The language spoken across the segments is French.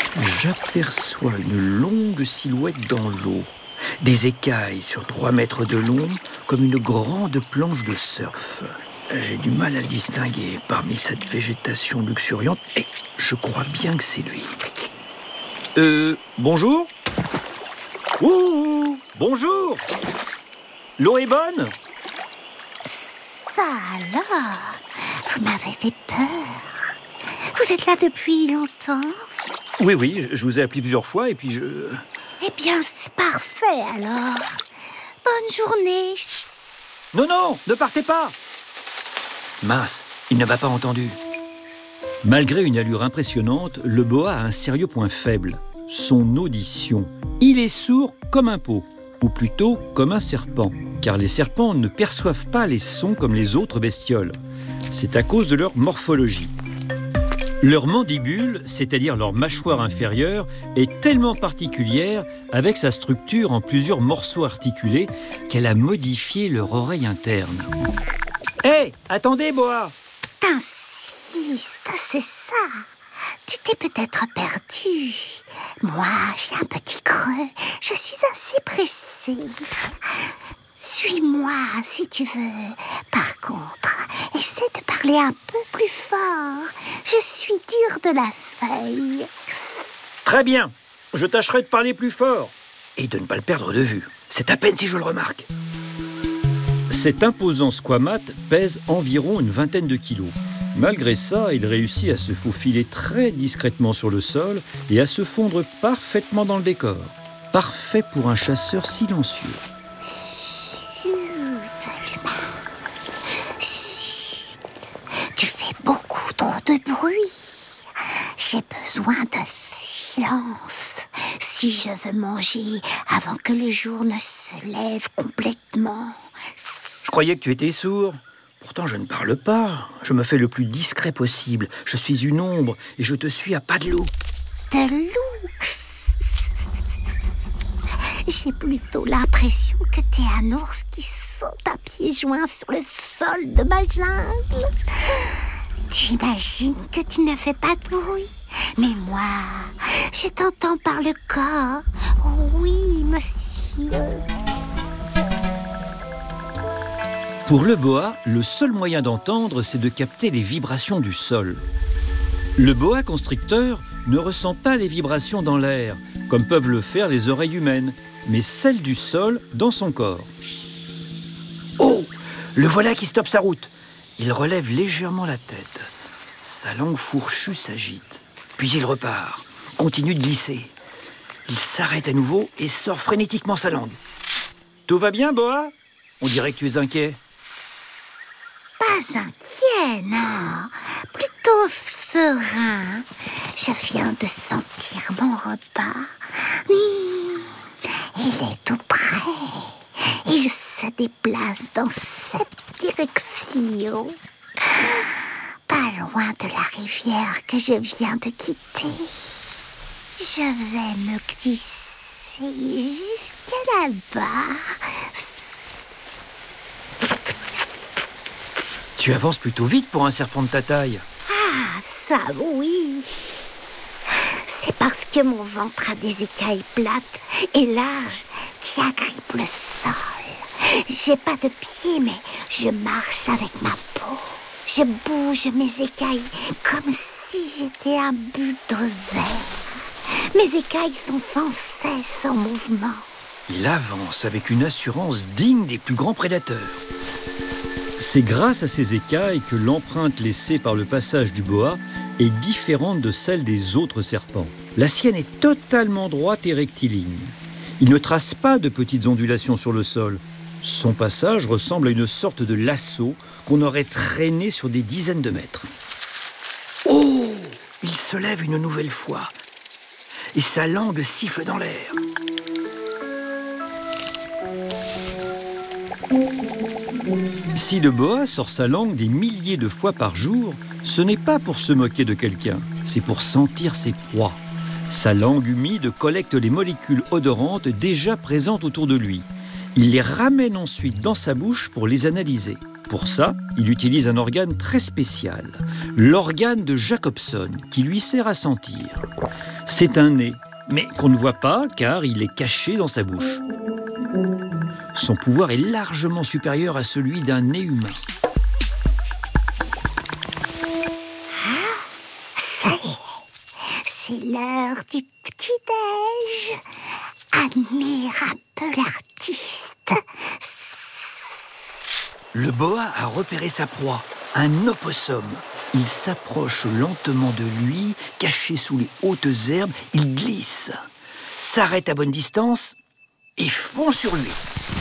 J'aperçois une longue silhouette dans l'eau. Des écailles sur 3 mètres de long, comme une grande planche de surf. J'ai du mal à le distinguer parmi cette végétation luxuriante, et je crois bien que c'est lui. Bonjour ? Ouh, bonjour ! L'eau est bonne ? Ça alors, vous m'avez fait peur. Vous êtes là depuis longtemps ? Oui, je vous ai appelé plusieurs fois et puis je... Eh bien, c'est parfait alors. Bonne journée. Non, ne partez pas ! Mince, il ne m'a pas entendu. Malgré une allure impressionnante, le boa a un sérieux point faible, son audition. Il est sourd comme un pot, ou plutôt comme un serpent, car les serpents ne perçoivent pas les sons comme les autres bestioles. C'est à cause de leur morphologie. Leur mandibule, c'est-à-dire leur mâchoire inférieure, est tellement particulière, avec sa structure en plusieurs morceaux articulés, qu'elle a modifié leur oreille interne. Hé, attendez, boa ! T'insistes, c'est ça. Tu t'es peut-être perdu. Moi, j'ai un petit creux. Je suis assez pressée. Suis-moi si tu veux. Par contre, essaie de parler un peu plus fort. Je suis dure de la feuille. Très bien, je tâcherai de parler plus fort. Et de ne pas le perdre de vue. C'est à peine si je le remarque. Cet imposant squamate pèse environ une 20aine de kilos. Malgré ça, il réussit à se faufiler très discrètement sur le sol et à se fondre parfaitement dans le décor. Parfait pour un chasseur silencieux. Chut, l'humain. Chut. Tu fais beaucoup trop de bruit. J'ai besoin de silence si je veux manger avant que le jour ne se lève complètement. Je croyais que tu étais sourd. Pourtant, je ne parle pas. Je me fais le plus discret possible. Je suis une ombre et je te suis à pas de loup. De loup. J'ai plutôt l'impression que t'es un ours qui saute à pieds joints sur le sol de ma jungle. Tu imagines que tu ne fais pas de bruit, mais moi, je t'entends par le corps. Oui, monsieur. Pour le boa, le seul moyen d'entendre, c'est de capter les vibrations du sol. Le boa constricteur ne ressent pas les vibrations dans l'air, comme peuvent le faire les oreilles humaines, mais celles du sol dans son corps. Oh, le voilà qui stoppe sa route. Il relève légèrement la tête. Sa langue fourchue s'agite. Puis il repart, continue de glisser. Il s'arrête à nouveau et sort frénétiquement sa langue. Tout va bien, boa ? On dirait que tu es inquiet. Pas inquiet, non. Plutôt serein. Je viens de sentir mon repas. Il est tout près. Il se déplace dans cette direction. Pas loin de la rivière que je viens de quitter. Je vais me glisser jusqu'à là-bas. Tu avances plutôt vite pour un serpent de ta taille. Ah, ça oui. C'est parce que mon ventre a des écailles plates et larges qui agrippent le sol. J'ai pas de pieds, mais je marche avec ma peau. Je bouge mes écailles comme si j'étais un bulldozer. Mes écailles sont sans cesse en mouvement. Il avance avec une assurance digne des plus grands prédateurs. C'est grâce à ces écailles que l'empreinte laissée par le passage du boa est différente de celle des autres serpents. La sienne est totalement droite et rectiligne. Il ne trace pas de petites ondulations sur le sol. Son passage ressemble à une sorte de lasso qu'on aurait traîné sur des dizaines de mètres. Oh ! Il se lève une nouvelle fois et sa langue siffle dans l'air. Si le boa sort sa langue des milliers de fois par jour, ce n'est pas pour se moquer de quelqu'un, c'est pour sentir ses proies. Sa langue humide collecte les molécules odorantes déjà présentes autour de lui. Il les ramène ensuite dans sa bouche pour les analyser. Pour ça, il utilise un organe très spécial, l'organe de Jacobson, qui lui sert à sentir. C'est un nez, mais qu'on ne voit pas car il est caché dans sa bouche. Son pouvoir est largement supérieur à celui d'un nez humain. Ça y est, c'est l'heure du petit-déj. Admire un peu l'artiste. Le boa a repéré sa proie, un opossum. Il s'approche lentement de lui, caché sous les hautes herbes. Il glisse, s'arrête à bonne distance et fond sur lui.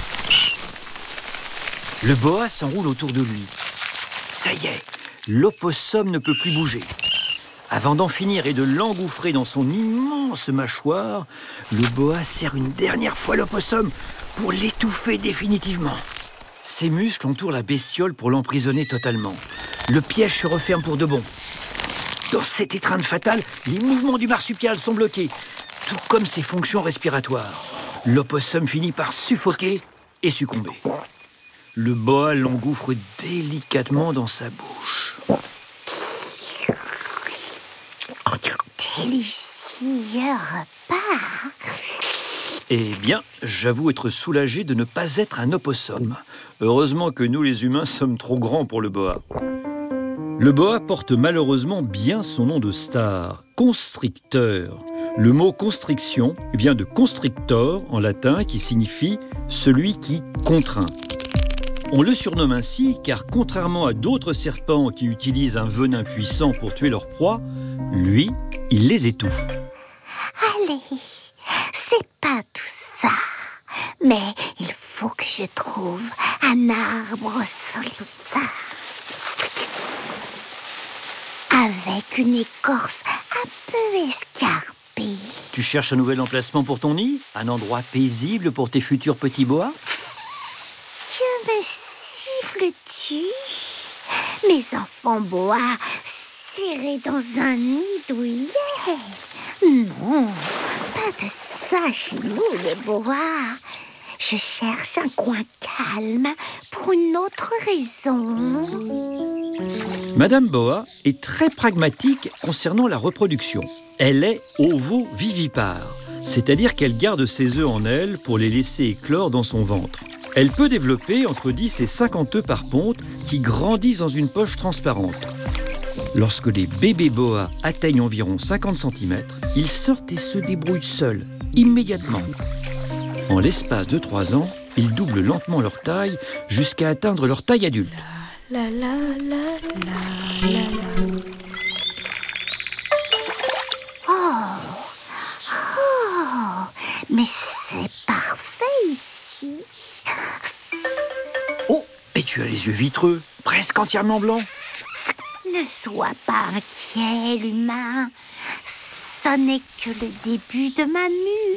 Le boa s'enroule autour de lui. Ça y est, l'opossum ne peut plus bouger. Avant d'en finir et de l'engouffrer dans son immense mâchoire, le boa serre une dernière fois l'opossum pour l'étouffer définitivement. Ses muscles entourent la bestiole pour l'emprisonner totalement. Le piège se referme pour de bon. Dans cette étreinte fatale, les mouvements du marsupial sont bloqués, tout comme ses fonctions respiratoires. L'opossum finit par suffoquer et succomber. Le boa l'engouffre délicatement dans sa bouche. Délicieux repas. Eh bien, j'avoue être soulagé de ne pas être un opossum. Heureusement que nous, les humains, sommes trop grands pour le boa. Le boa porte malheureusement bien son nom de star, constricteur. Le mot constriction vient de constrictor en latin qui signifie celui qui contraint. On le surnomme ainsi car contrairement à d'autres serpents qui utilisent un venin puissant pour tuer leur proie, lui, il les étouffe. Allez, c'est pas tout ça. Mais il faut que je trouve un arbre solide. Avec une écorce un peu escarpée. Tu cherches un nouvel emplacement pour ton nid? Un endroit paisible pour tes futurs petits boas? Que me siffles-tu? Mes enfants bois serrés dans un nid douillet. Non, pas de ça chez nous, les bois. Je cherche un coin calme pour une autre raison. Madame Boa est très pragmatique concernant la reproduction. Elle est ovovivipare, c'est-à-dire qu'elle garde ses œufs en elle pour les laisser éclore dans son ventre. Elle peut développer entre 10 et 50 œufs par ponte qui grandissent dans une poche transparente. Lorsque les bébés boas atteignent environ 50 cm, ils sortent et se débrouillent seuls, immédiatement. En l'espace de 3 ans, ils doublent lentement leur taille jusqu'à atteindre leur taille adulte. Mais c'est parfait ici. Oh, et tu as les yeux vitreux, presque entièrement blancs. Ne sois pas inquiet, l'humain. Ce n'est que le début de ma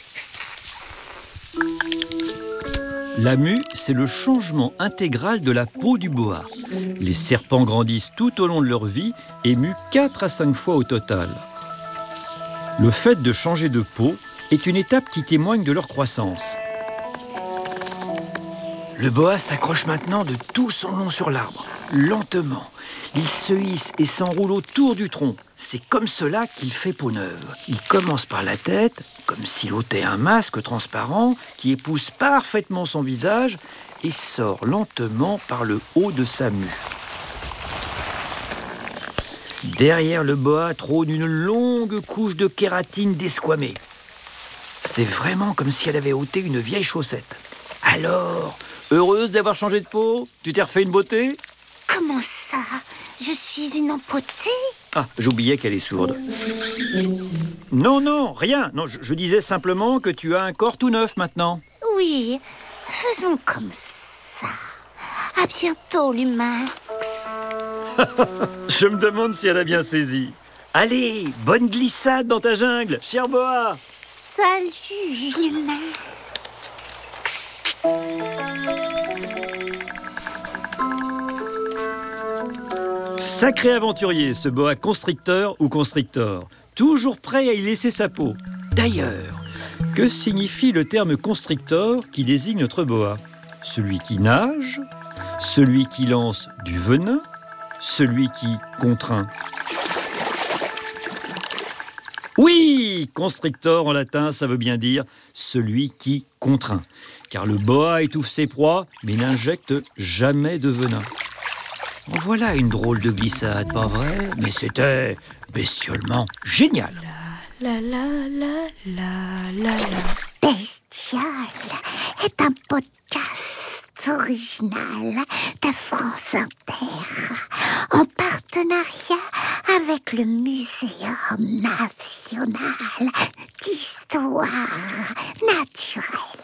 mue. La mue, c'est le changement intégral de la peau du boa. Les serpents grandissent tout au long de leur vie et muent 4 à 5 fois au total. Le fait de changer de peau est une étape qui témoigne de leur croissance. Le boa s'accroche maintenant de tout son long sur l'arbre, lentement. Il se hisse et s'enroule autour du tronc. C'est comme cela qu'il fait peau neuve. Il commence par la tête, comme s'il ôtait un masque transparent qui épouse parfaitement son visage et sort lentement par le haut de sa mue. Derrière le boa trône une longue couche de kératine desquamée. C'est vraiment comme si elle avait ôté une vieille chaussette. Alors, heureuse d'avoir changé de peau? Tu t'es refait une beauté? Comment ça? Je suis une empotée? Ah, j'oubliais qu'elle est sourde. Non, rien. Non, je disais simplement que tu as un corps tout neuf maintenant. Oui, faisons comme ça. À bientôt, l'humain. Je me demande si elle a bien saisi. Allez, bonne glissade dans ta jungle, cher boa. Salut, l'humain. Sacré aventurier, ce boa constricteur ou constrictor. Toujours prêt à y laisser sa peau. D'ailleurs, que signifie le terme constrictor qui désigne notre boa? Celui qui nage? Celui qui lance du venin? Celui qui contraint? Oui, constrictor en latin, ça veut bien dire celui qui contraint. Car le boa étouffe ses proies, mais n'injecte jamais de venin. En voilà une drôle de glissade, pas vrai? Mais c'était bestiolement génial. La la la la la la. Bestiole est un podcast original de France Inter en partenariat avec le Muséum national d'histoire naturelle.